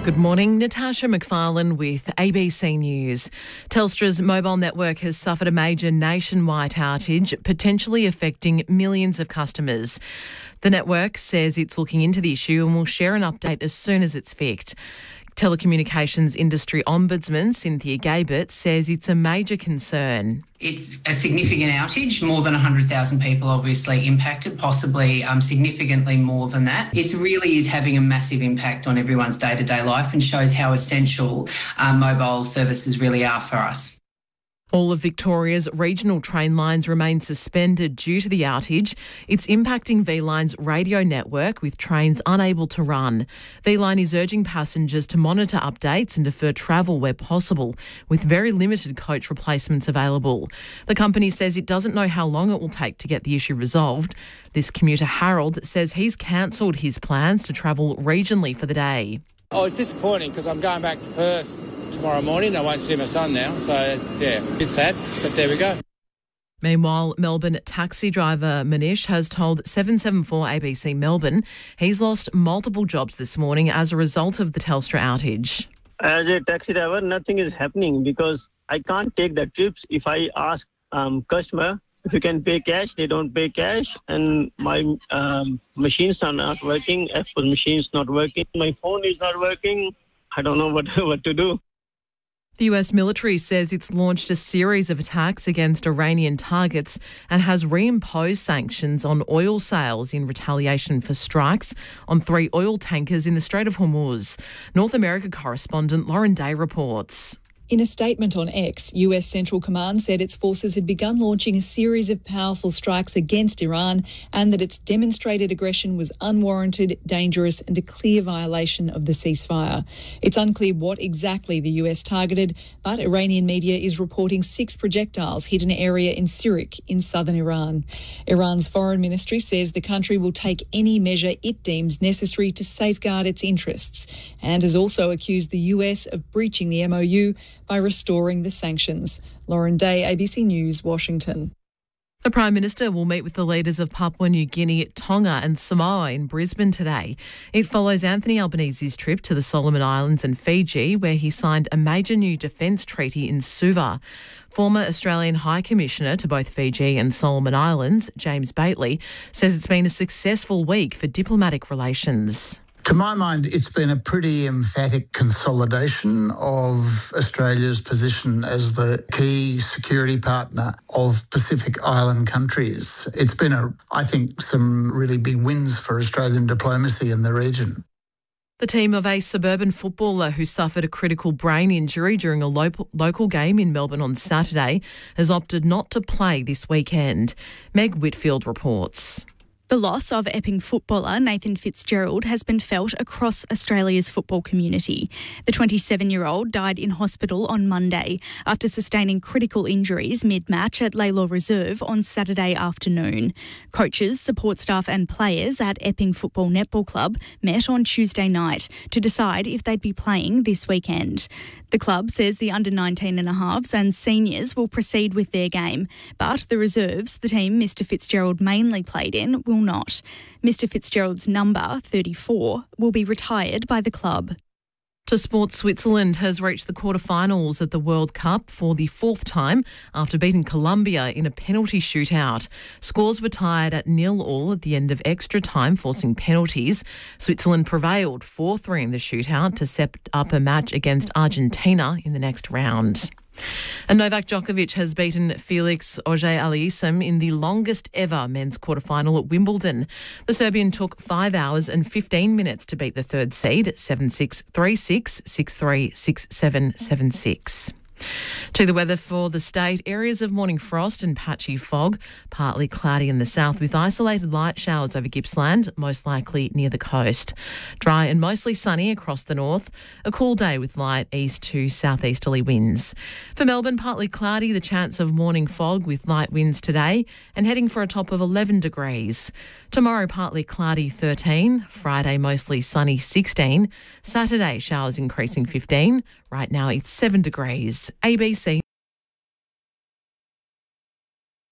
Good morning, Natasha McFarlane with ABC News. Telstra's mobile network has suffered a major nationwide outage, potentially affecting millions of customers. The network says it's looking into the issue and will share an update as soon as it's fixed. Telecommunications Industry Ombudsman Cynthia Gabert says it's a major concern. It's a significant outage, more than 100,000 people obviously impacted, possibly significantly more than that. It really is having a massive impact on everyone's day-to-day life and shows how essential mobile services really are for us. All of Victoria's regional train lines remain suspended due to the outage. It's impacting V-Line's radio network with trains unable to run. V-Line is urging passengers to monitor updates and defer travel where possible, with very limited coach replacements available. The company says it doesn't know how long it will take to get the issue resolved. This commuter, Harold, says he's cancelled his plans to travel regionally for the day. Oh, it's disappointing because I'm going back to Perth tomorrow morning. I won't see my son now, so yeah, it's sad, but there we go. Meanwhile, Melbourne taxi driver Manish has told 774 ABC Melbourne he's lost multiple jobs this morning as a result of the Telstra outage. As a taxi driver, nothing is happening because I can't take the trips. If I ask customer if you can pay cash, they don't pay cash, and my machines are not working. Apple machine's not working. My phone is not working. I don't know what to do. The US military says it's launched a series of attacks against Iranian targets and has reimposed sanctions on oil sales in retaliation for strikes on 3 oil tankers in the Strait of Hormuz. North America correspondent Lauren Day reports. In a statement on X, US Central Command said its forces had begun launching a series of powerful strikes against Iran and that its demonstrated aggression was unwarranted, dangerous and a clear violation of the ceasefire. It's unclear what exactly the US targeted, but Iranian media is reporting 6 projectiles hit an area in Sirik in southern Iran. Iran's foreign ministry says the country will take any measure it deems necessary to safeguard its interests and has also accused the US of breaching the MOU by restoring the sanctions. Lauren Day, ABC News, Washington. The Prime Minister will meet with the leaders of Papua New Guinea, Tonga and Samoa in Brisbane today. It follows Anthony Albanese's trip to the Solomon Islands and Fiji, where he signed a major new defence treaty in Suva. Former Australian High Commissioner to both Fiji and Solomon Islands, James Bately, says it's been a successful week for diplomatic relations. To my mind, it's been a pretty emphatic consolidation of Australia's position as the key security partner of Pacific Island countries. It's been, I think, some really big wins for Australian diplomacy in the region. The team of a suburban footballer who suffered a critical brain injury during a local game in Melbourne on Saturday has opted not to play this weekend. Meg Whitfield reports. The loss of Epping footballer Nathan Fitzgerald has been felt across Australia's football community. The 27-year-old died in hospital on Monday after sustaining critical injuries mid-match at Laylaw Reserve on Saturday afternoon. Coaches, support staff and players at Epping Football Netball Club met on Tuesday night to decide if they'd be playing this weekend. The club says the under-19 and a halves and seniors will proceed with their game, but the reserves, the team Mr Fitzgerald mainly played in, will not. Mr Fitzgerald's number, 34, will be retired by the club. To sport, Switzerland has reached the quarterfinals at the World Cup for the 4th time after beating Colombia in a penalty shootout. Scores were tied at 0-0 at the end of extra time, forcing penalties. Switzerland prevailed 4-3 in the shootout to set up a match against Argentina in the next round. And Novak Djokovic has beaten Felix Auger-Aliassime in the longest ever men's quarterfinal at Wimbledon. The Serbian took 5 hours and 15 minutes to beat the third seed, 7-6, 3-6, 6-3, 6-7, 7-6. To the weather for the state, areas of morning frost and patchy fog, partly cloudy in the south with isolated light showers over Gippsland, most likely near the coast. Dry and mostly sunny across the north, a cool day with light east to southeasterly winds. For Melbourne, partly cloudy, the chance of morning fog with light winds today and heading for a top of 11 degrees. Tomorrow, partly cloudy 13, Friday mostly sunny 16, Saturday showers increasing 15, right now it's 7 degrees. ABC.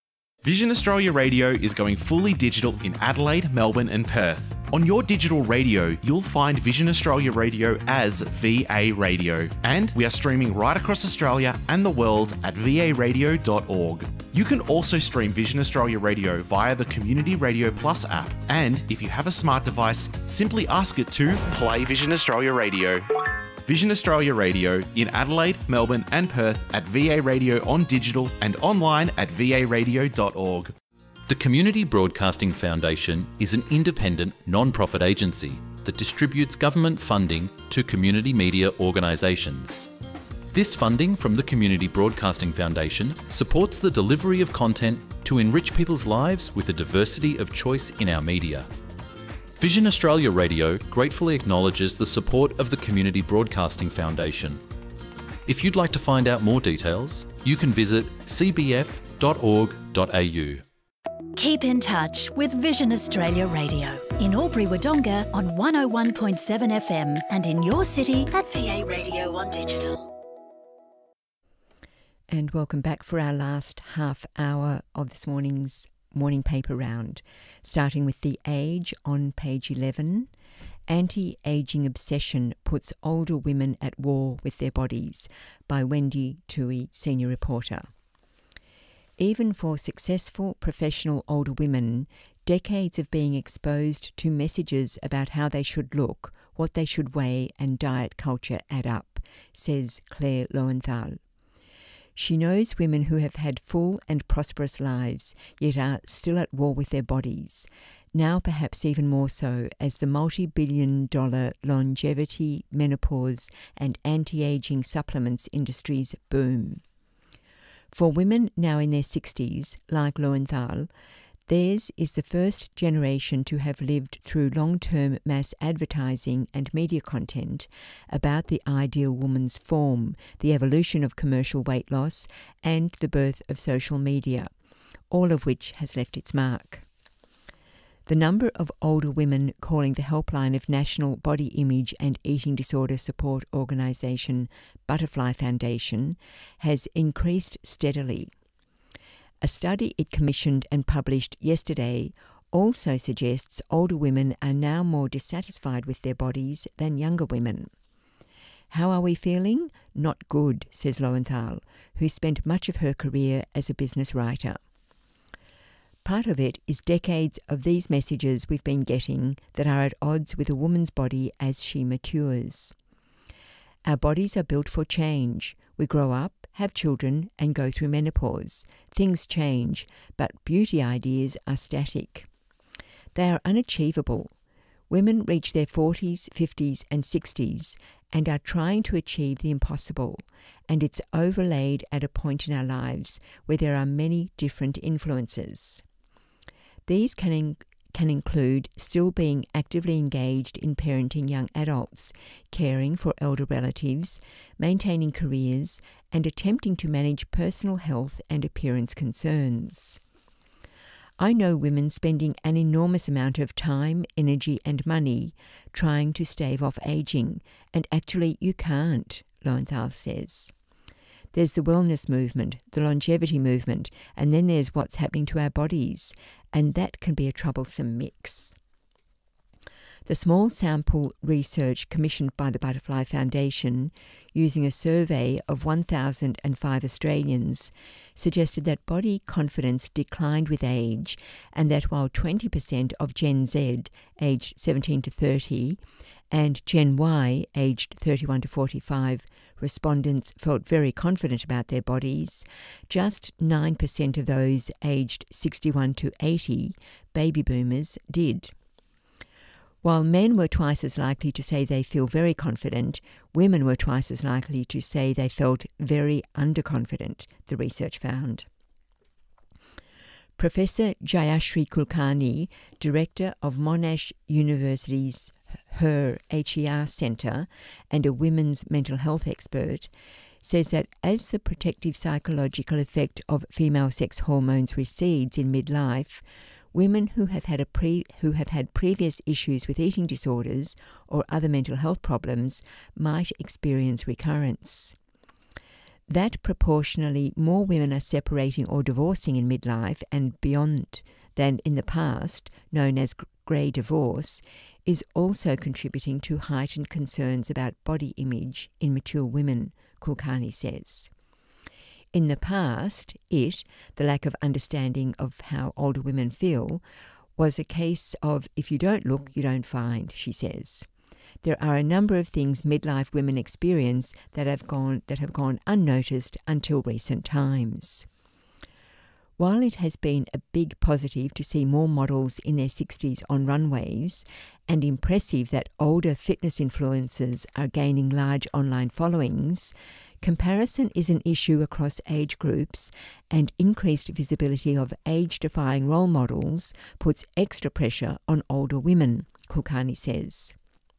Vision Australia Radio is going fully digital in Adelaide, Melbourne and Perth. On your digital radio, you'll find Vision Australia Radio as VA Radio. And we are streaming right across Australia and the world at varadio.org. You can also stream Vision Australia Radio via the Community Radio Plus app. And if you have a smart device, simply ask it to play Vision Australia Radio. Vision Australia Radio in Adelaide, Melbourne and Perth at VA Radio on digital and online at varadio.org. The Community Broadcasting Foundation is an independent, non-profit agency that distributes government funding to community media organisations. This funding from the Community Broadcasting Foundation supports the delivery of content to enrich people's lives with a diversity of choice in our media. Vision Australia Radio gratefully acknowledges the support of the Community Broadcasting Foundation. If you'd like to find out more details, you can visit cbf.org.au. Keep in touch with Vision Australia Radio in Albury-Wodonga on 101.7 FM and in your city at VA Radio on digital. And welcome back for our last half hour of this morning's morning paper round, starting with The Age on page 11. Anti-Aging Obsession Puts Older Women at War with Their Bodies by Wendy Toohey, senior reporter. Even for successful professional older women, decades of being exposed to messages about how they should look, what they should weigh and diet culture add up, says Claire Lowenthal. She knows women who have had full and prosperous lives, yet are still at war with their bodies, now perhaps even more so as the multi-billion-dollar longevity, menopause and anti-aging supplements industries boom. For women now in their 60s, like Lowenthal, theirs is the first generation to have lived through long-term mass advertising and media content about the ideal woman's form, the evolution of commercial weight loss, and the birth of social media, all of which has left its mark. The number of older women calling the helpline of National Body Image and Eating Disorder Support Organisation Butterfly Foundation has increased steadily. A study it commissioned and published yesterday also suggests older women are now more dissatisfied with their bodies than younger women. How are we feeling? Not good, says Lowenthal, who spent much of her career as a business writer. Part of it is decades of these messages we've been getting that are at odds with a woman's body as she matures. Our bodies are built for change. We grow up, have children and go through menopause. Things change, but beauty ideas are static. They are unachievable. Women reach their 40s, 50s and 60s and are trying to achieve the impossible, and it's overlaid at a point in our lives where there are many different influences. These can include still being actively engaged in parenting young adults, caring for elder relatives, maintaining careers, and attempting to manage personal health and appearance concerns. I know women spending an enormous amount of time, energy and money trying to stave off ageing, and actually you can't, Lowenthal says. There's the wellness movement, the longevity movement, and then there's what's happening to our bodies, and that can be a troublesome mix. The small sample research commissioned by the Butterfly Foundation, using a survey of 1,005 Australians, suggested that body confidence declined with age, and that while 20% of Gen Z, aged 17 to 30, and Gen Y, aged 31 to 45, respondents felt very confident about their bodies, just 9% of those aged 61 to 80, baby boomers, did. While men were twice as likely to say they feel very confident, women were twice as likely to say they felt very underconfident, the research found. Professor Jayashri Kulkarni, director of Monash University's HER Centre and a women's mental health expert, says that as the protective psychological effect of female sex hormones recedes in midlife, women who have had previous issues with eating disorders or other mental health problems might experience recurrence. that proportionally more women are separating or divorcing in midlife and beyond than in the past, known as grey divorce, is also contributing to heightened concerns about body image in mature women, Kulkarni says. In the past, the lack of understanding of how older women feel, was a case of if you don't look, you don't find, she says. There are a number of things midlife women experience that have gone unnoticed until recent times. While it has been a big positive to see more models in their 60s on runways, and impressive that older fitness influencers are gaining large online followings, comparison is an issue across age groups, and increased visibility of age-defying role models puts extra pressure on older women, Kulkarni says.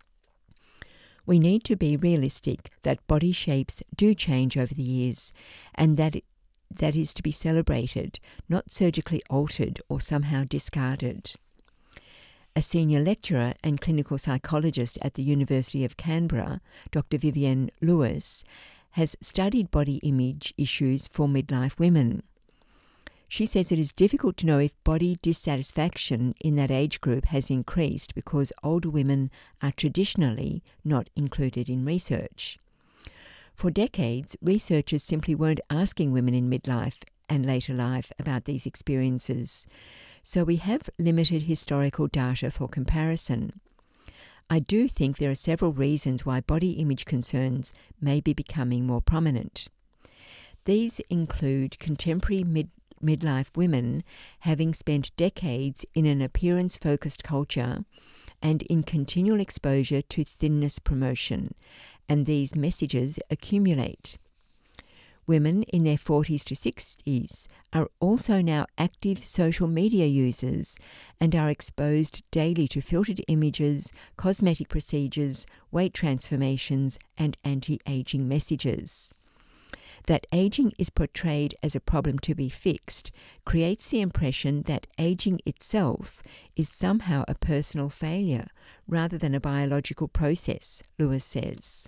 We need to be realistic that body shapes do change over the years, and that is to be celebrated, not surgically altered or somehow discarded. A senior lecturer and clinical psychologist at the University of Canberra, Dr. Vivienne Lewis, has studied body image issues for midlife women. She says it is difficult to know if body dissatisfaction in that age group has increased because older women are traditionally not included in research. For decades, researchers simply weren't asking women in midlife and later life about these experiences, so we have limited historical data for comparison. I do think there are several reasons why body image concerns may be becoming more prominent. These include contemporary midlife women having spent decades in an appearance-focused culture and in continual exposure to thinness promotion, and these messages accumulate. Women in their 40s to 60s are also now active social media users and are exposed daily to filtered images, cosmetic procedures, weight transformations, and anti-aging messages. That aging is portrayed as a problem to be fixed creates the impression that aging itself is somehow a personal failure rather than a biological process, Lewis says.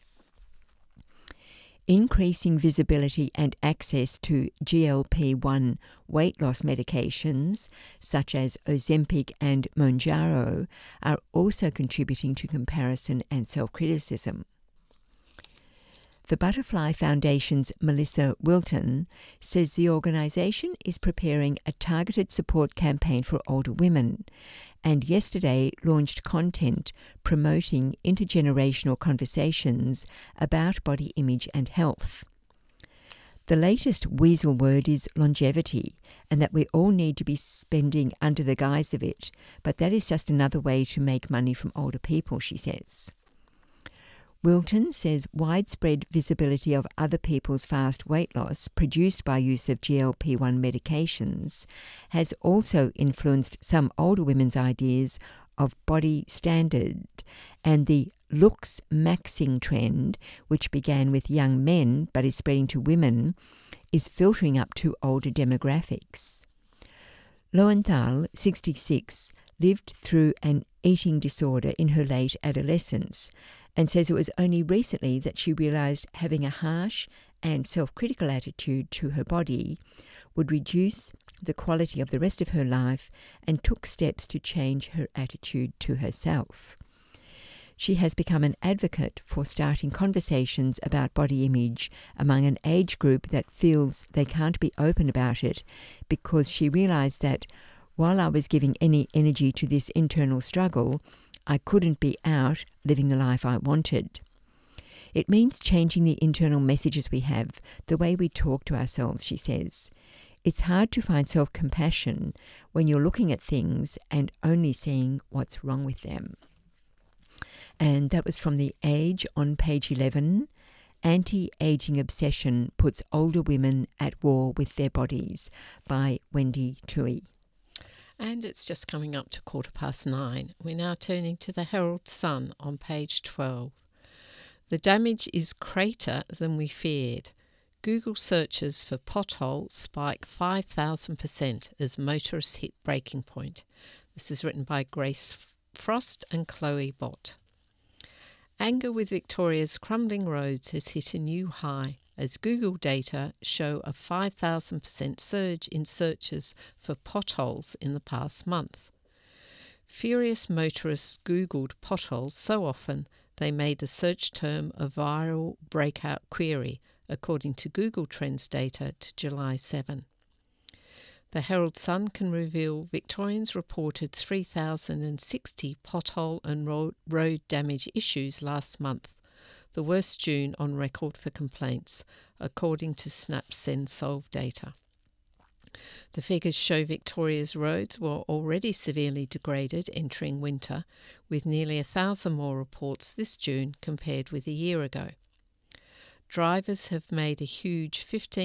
Increasing visibility and access to GLP-1 weight loss medications, such as Ozempic and Mounjaro, are also contributing to comparison and self-criticism. The Butterfly Foundation's Melissa Wilton says the organisation is preparing a targeted support campaign for older women, and yesterday launched content promoting intergenerational conversations about body image and health. The latest weasel word is longevity, and that we all need to be spending under the guise of it, but that is just another way to make money from older people, she says. Wilton says widespread visibility of other people's fast weight loss produced by use of GLP-1 medications has also influenced some older women's ideas of body standard, and the looks maxing trend, which began with young men but is spreading to women, is filtering up to older demographics. Lowenthal, 66, lived through an eating disorder in her late adolescence, and says it was only recently that she realised having a harsh and self-critical attitude to her body would reduce the quality of the rest of her life, and took steps to change her attitude to herself. She has become an advocate for starting conversations about body image among an age group that feels they can't be open about it, because she realised that while I was giving any energy to this internal struggle, I couldn't be out living the life I wanted. It means changing the internal messages we have, the way we talk to ourselves, she says. It's hard to find self-compassion when you're looking at things and only seeing what's wrong with them. And that was from The Age on page 11. Anti-Aging Obsession Puts Older Women at War with Their Bodies by Wendy Tui. And it's just coming up to 9:15. We're now turning to the Herald Sun on page 12. The damage is greater than we feared. Google searches for pothole spike 5,000% as motorists hit breaking point. This is written by Grace Frost and Chloe Bott. Anger with Victoria's crumbling roads has hit a new high as Google data show a 5,000% surge in searches for potholes in the past month. Furious motorists Googled potholes so often they made the search term a viral breakout query, according to Google Trends data to July 7. The Herald Sun can reveal Victorians reported 3,060 pothole and road damage issues last month, the worst June on record for complaints, according to Snap Send Solve data. The figures show Victoria's roads were already severely degraded entering winter, with nearly 1,000 more reports this June compared with a year ago. Drivers have made a huge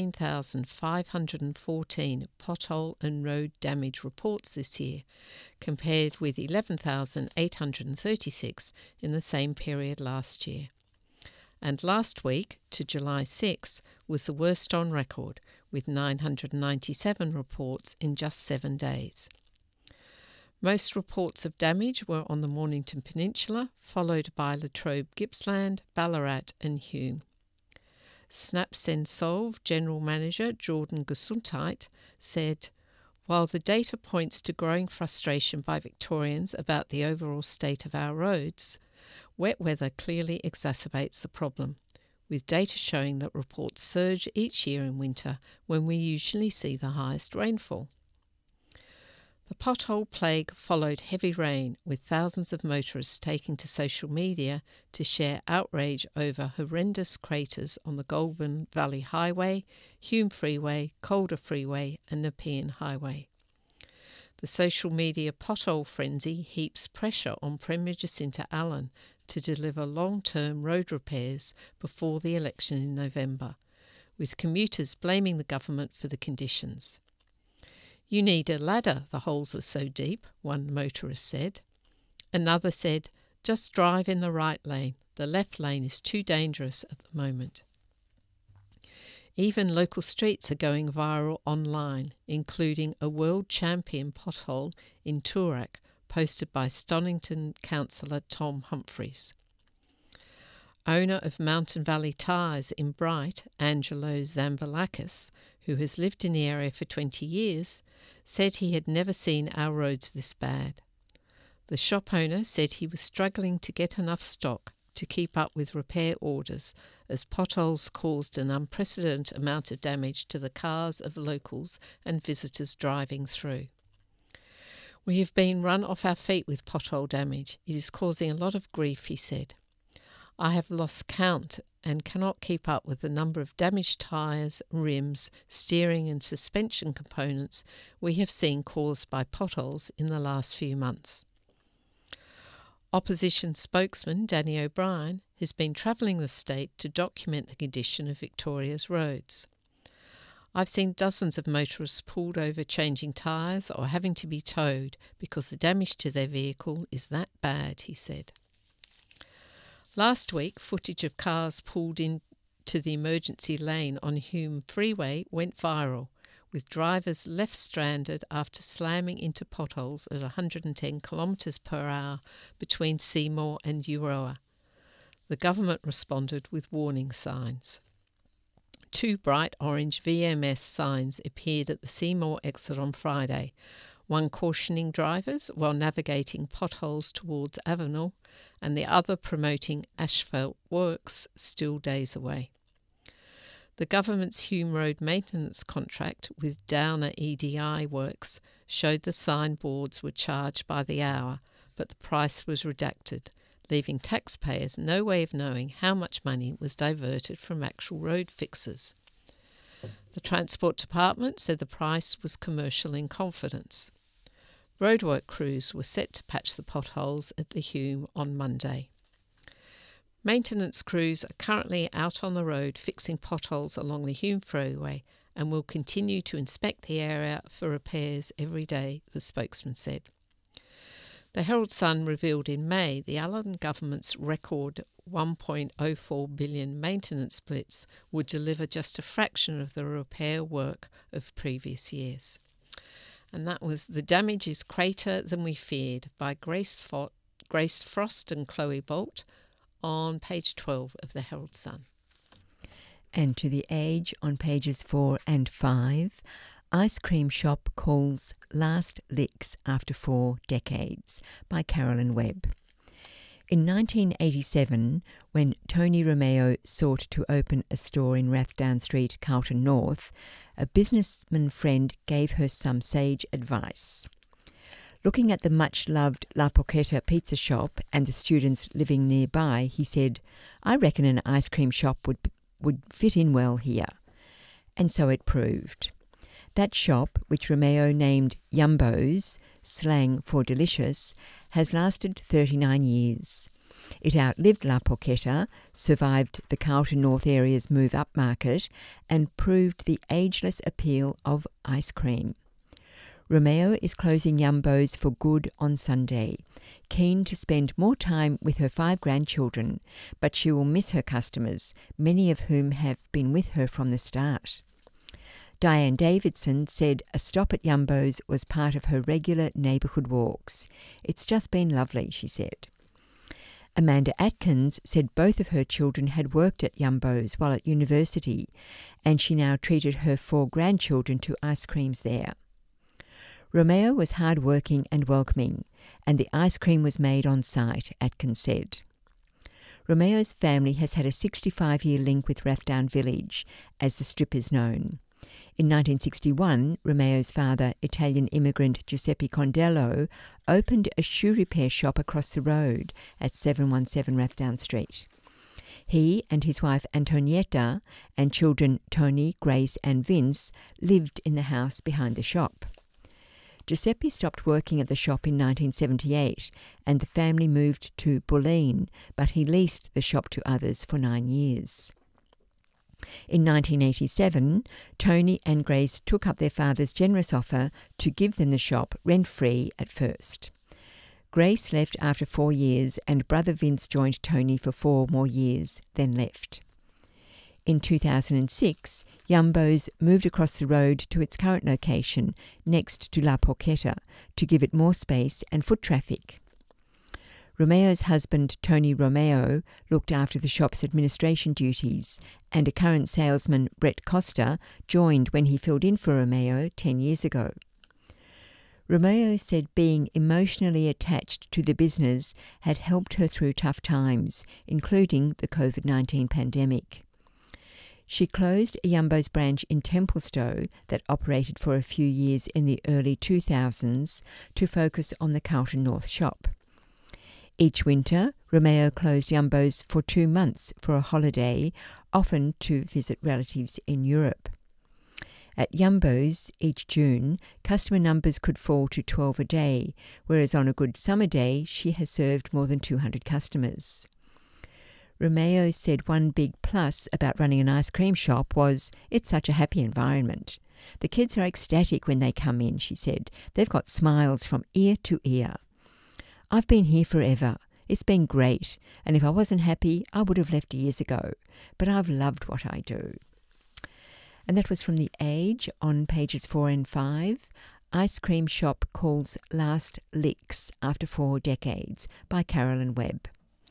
15,514 pothole and road damage reports this year, compared with 11,836 in the same period last year. And last week, to July 6, was the worst on record, with 997 reports in just 7 days. Most reports of damage were on the Mornington Peninsula, followed by Latrobe Gippsland, Ballarat and Hume. Snap Send Solve General Manager Jordan Gesundheit said, "While the data points to growing frustration by Victorians about the overall state of our roads, wet weather clearly exacerbates the problem, with data showing that reports surge each year in winter when we usually see the highest rainfall." The pothole plague followed heavy rain, with thousands of motorists taking to social media to share outrage over horrendous craters on the Goulburn Valley Highway, Hume Freeway, Calder Freeway and Nepean Highway. The social media pothole frenzy heaps pressure on Premier Jacinta Allan to deliver long-term road repairs before the election in November, with commuters blaming the government for the conditions. "You need a ladder, the holes are so deep," one motorist said. Another said, "Just drive in the right lane. The left lane is too dangerous at the moment." Even local streets are going viral online, including a world champion pothole in Toorak, posted by Stonnington councillor Tom Humphreys. Owner of Mountain Valley Tyres in Bright, Angelo Zambalakis, who has lived in the area for 20 years, said he had never seen our roads this bad. The shop owner said he was struggling to get enough stock to keep up with repair orders, as potholes caused an unprecedented amount of damage to the cars of locals and visitors driving through. "We have been run off our feet with pothole damage. It is causing a lot of grief," he said. "I have lost count and cannot keep up with the number of damaged tyres, rims, steering and suspension components we have seen caused by potholes in the last few months." Opposition spokesman Danny O'Brien has been travelling the state to document the condition of Victoria's roads. "I've seen dozens of motorists pulled over changing tyres or having to be towed because the damage to their vehicle is that bad," he said. Last week, footage of cars pulled into the emergency lane on Hume Freeway went viral, with drivers left stranded after slamming into potholes at 110 kilometres per hour between Seymour and Euroa. The government responded with warning signs. 2 bright orange VMS signs appeared at the Seymour exit on Friday, one cautioning drivers while navigating potholes towards Avenel, and the other promoting asphalt works still days away. The government's Hume Road maintenance contract with Downer EDI Works showed the signboards were charged by the hour, but the price was redacted, leaving taxpayers no way of knowing how much money was diverted from actual road fixes. The Transport Department said the price was commercial in confidence. Roadwork crews were set to patch the potholes at the Hume on Monday. Maintenance crews are currently out on the road fixing potholes along the Hume Freeway and will continue to inspect the area for repairs every day, the spokesman said. The Herald Sun revealed in May the Allan government's record $1.04 billion maintenance blitz would deliver just a fraction of the repair work of previous years. And that was "The Damage is Greater Than We Feared" by Grace Frost and Chloe Bolt on page 12 of the Herald Sun. And to The Age on pages 4 and 5, Ice Cream Shop calls last licks after 4 decades by Carolyn Webb. In 1987, when Tony Romeo sought to open a store in Rathdown Street, Carlton North, a businessman friend gave her some sage advice. Looking at the much-loved La Porchetta pizza shop and the students living nearby, he said, "I reckon an ice cream shop would fit in well here." And so it proved. That shop, which Romeo named Yumbo's, slang for delicious, has lasted 39 years. It outlived La Porchetta, survived the Carlton North area's move-up market, and proved the ageless appeal of ice cream. Romeo is closing Yumbo's for good on Sunday, keen to spend more time with her 5 grandchildren, but she will miss her customers, many of whom have been with her from the start. Diane Davidson said a stop at Yumbo's was part of her regular neighbourhood walks. "It's just been lovely," she said. Amanda Atkins said both of her children had worked at Yumbo's while at university, and she now treated her 4 grandchildren to ice creams there. Romeo was hard-working and welcoming, and the ice cream was made on site, Atkins said. Romeo's family has had a 65-year link with Rathdown Village, as the strip is known. In 1961, Romeo's father, Italian immigrant Giuseppe Condello, opened a shoe repair shop across the road at 717 Rathdown Street. He and his wife Antonietta and children Tony, Grace and Vince lived in the house behind the shop. Giuseppe stopped working at the shop in 1978 and the family moved to Bulleen, but he leased the shop to others for 9 years. In 1987, Tony and Grace took up their father's generous offer to give them the shop rent-free at first. Grace left after 4 years and brother Vince joined Tony for 4 more years, then left. In 2006, Yumbo's moved across the road to its current location, next to La Porchetta, to give it more space and foot traffic. Romeo's husband, Tony Romeo, looked after the shop's administration duties, and a current salesman, Brett Costa, joined when he filled in for Romeo 10 years ago. Romeo said being emotionally attached to the business had helped her through tough times, including the COVID-19 pandemic. She closed a Yumbo's branch in Templestowe that operated for a few years in the early 2000s to focus on the Carlton North shop. Each winter, Romeo closed Yumbo's for 2 months for a holiday, often to visit relatives in Europe. At Yumbo's, each June, customer numbers could fall to 12 a day, whereas on a good summer day, she has served more than 200 customers. Romeo said one big plus about running an ice cream shop was it's such a happy environment. The kids are ecstatic when they come in, she said. They've got smiles from ear to ear. I've been here forever. It's been great, and if I wasn't happy, I would have left years ago. But I've loved what I do. And that was from The Age on pages 4 and 5. Ice Cream Shop calls last licks after 4 decades by Carolyn Webb.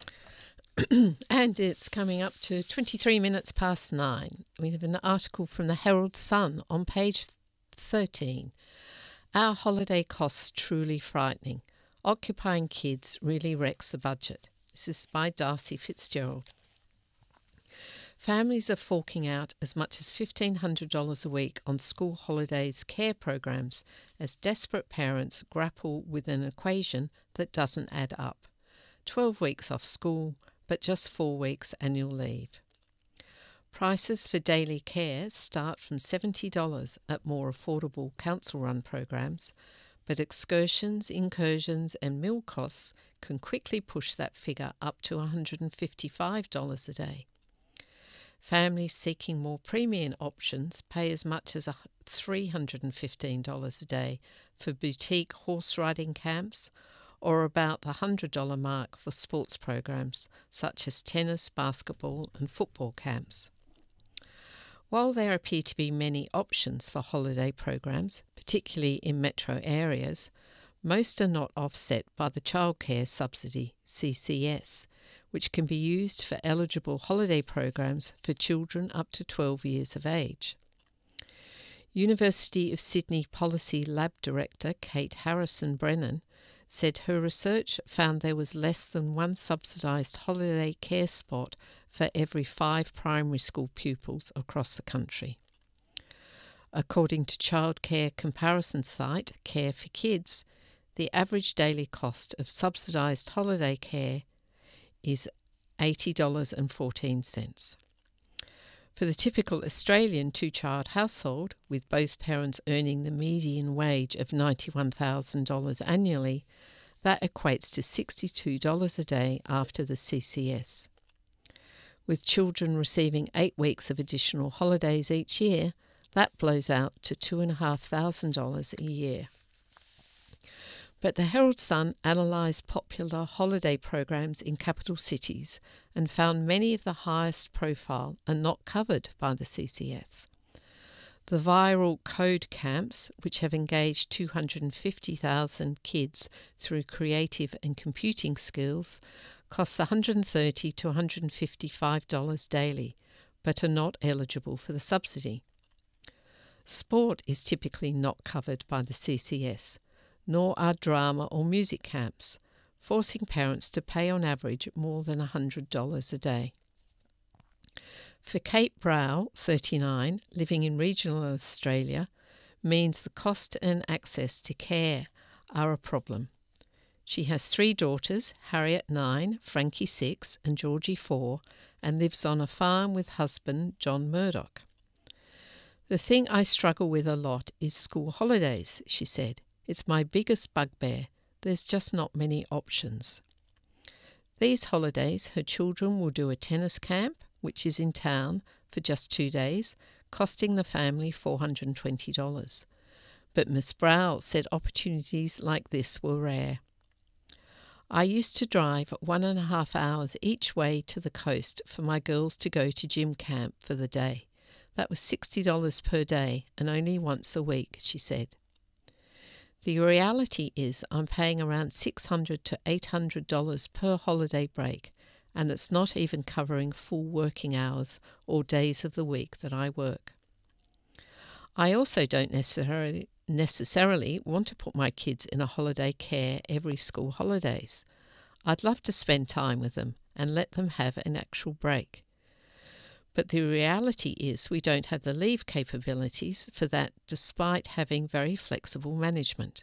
And it's coming up to 23 minutes past 9. We have an article from the Herald Sun on page 13. Our holiday costs truly frightening. Occupying kids really wrecks the budget. This is by Darcy Fitzgerald. Families are forking out as much as $1,500 a week on school holidays care programs as desperate parents grapple with an equation that doesn't add up. 12 weeks off school, but just 4 weeks annual leave. Prices for daily care start from $70 at more affordable council-run programs, but excursions, incursions and meal costs can quickly push that figure up to $155 a day. Families seeking more premium options pay as much as $315 a day for boutique horse riding camps, or about the $100 mark for sports programs such as tennis, basketball and football camps. While there appear to be many options for holiday programs, particularly in metro areas, most are not offset by the Childcare Subsidy, CCS, which can be used for eligible holiday programs for children up to 12 years of age. University of Sydney Policy Lab Director Kate Harrison Brennan said her research found there was less than one subsidised holiday care spot for every 5 primary school pupils across the country. According to childcare comparison site Care for Kids, the average daily cost of subsidised holiday care is $80.14. For the typical Australian 2-child household, with both parents earning the median wage of $91,000 annually, that equates to $62 a day after the CCS. With children receiving 8 weeks of additional holidays each year, that blows out to $2,500 a year. But the Herald Sun analysed popular holiday programs in capital cities and found many of the highest profile are not covered by the CCS. The viral code camps, which have engaged 250,000 kids through creative and computing skills, cost $130 to $155 daily, but are not eligible for the subsidy. Sport is typically not covered by the CCS, nor are drama or music camps, forcing parents to pay on average more than $100 a day. For Kate Brow, 39, living in regional Australia, means the cost and access to care are a problem. She has 3 daughters, Harriet 9, Frankie 6 and Georgie 4, and lives on a farm with husband John Murdoch. The thing I struggle with a lot is school holidays, she said. It's my biggest bugbear. There's just not many options. These holidays, her children will do a tennis camp, which is in town, for just 2 days, costing the family $420. But Miss Brow said opportunities like this were rare. I used to drive 1.5 hours each way to the coast for my girls to go to gym camp for the day. That was $60 per day and only once a week, she said. The reality is I'm paying around $600 to $800 per holiday break, and it's not even covering full working hours or days of the week that I work. I also don't necessarily want to put my kids in a holiday care every school holidays. I'd love to spend time with them and let them have an actual break. But the reality is we don't have the leave capabilities for that despite having very flexible management.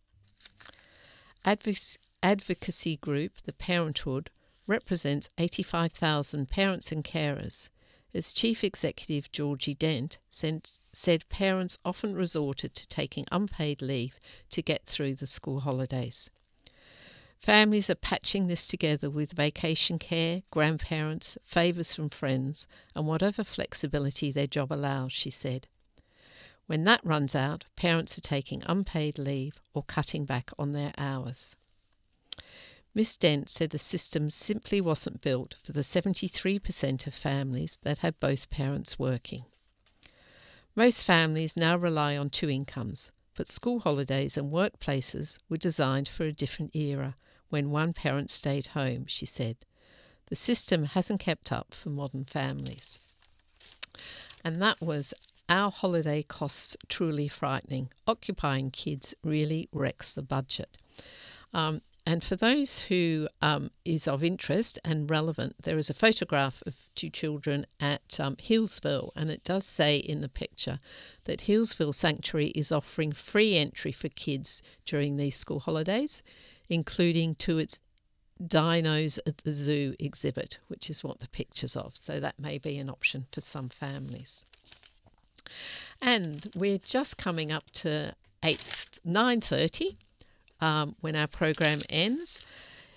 Advocacy group The Parenthood represents 85,000 parents and carers. Its chief executive, Georgie Dent, said parents often resorted to taking unpaid leave to get through the school holidays. Families are patching this together with vacation care, grandparents, favours from friends, and whatever flexibility their job allows, she said. When that runs out, parents are taking unpaid leave or cutting back on their hours. Miss Dent said the system simply wasn't built for the 73% of families that had both parents working. Most families now rely on 2 incomes, but school holidays and workplaces were designed for a different era, when one parent stayed home, she said. The system hasn't kept up for modern families. And that was Our Holiday Costs Truly Frightening. Occupying kids really wrecks the budget. And for those who is of interest and relevant, there is a photograph of 2 children at Healesville, and it does say in the picture that Healesville Sanctuary is offering free entry for kids during these school holidays, including to its Dinos at the Zoo exhibit, which is what the picture's of. So that may be an option for some families. And we're just coming up to 9:30 when our program ends.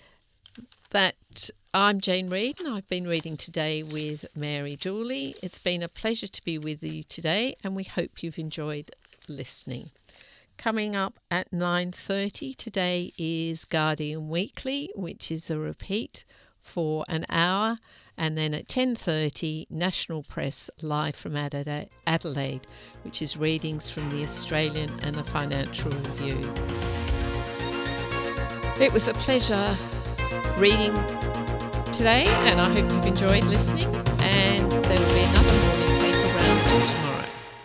I'm Jane Reid, and I've been reading today with Mary Dooley. It's been a pleasure to be with you today, and we hope you've enjoyed listening. Coming up at 9:30 today is Guardian Weekly, which is a repeat for an hour, and then at 10:30 National Press live from Adelaide, which is readings from the Australian and the Financial Review. It was a pleasure reading today, and I hope you've enjoyed listening, and there will be another morning paper round tomorrow.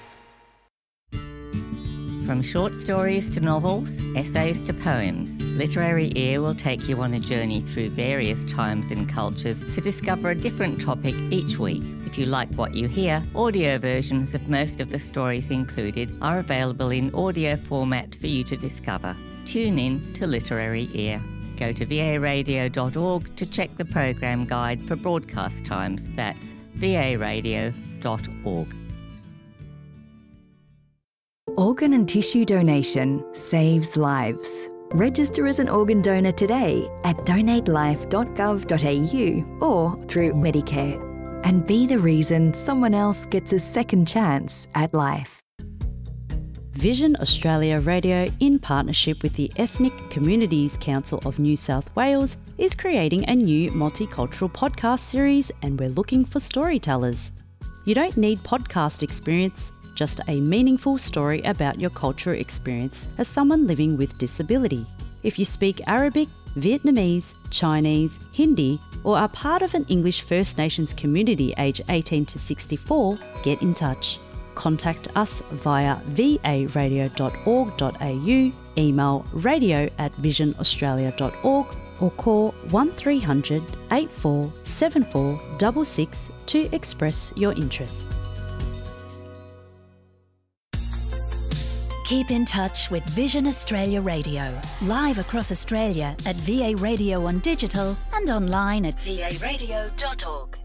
From short stories to novels, essays to poems, Literary Ear will take you on a journey through various times and cultures to discover a different topic each week. If you like what you hear, audio versions of most of the stories included are available in audio format for you to discover. Tune in to Literary Ear. Go to varadio.org to check the program guide for broadcast times. That's varadio.org. Organ and tissue donation saves lives. Register as an organ donor today at donatelife.gov.au or through Medicare, and be the reason someone else gets a second chance at life. Vision Australia Radio, in partnership with the Ethnic Communities Council of New South Wales, is creating a new multicultural podcast series, and we're looking for storytellers. You don't need podcast experience, just a meaningful story about your cultural experience as someone living with disability. If you speak Arabic, Vietnamese, Chinese, Hindi, or are part of an English First Nations community aged 18 to 64, get in touch. Contact us via varadio.org.au, email radio@visionaustralia.org, or call 1300 8474 66 to express your interest. Keep in touch with Vision Australia Radio, live across Australia at VA Radio on digital and online at varadio.org.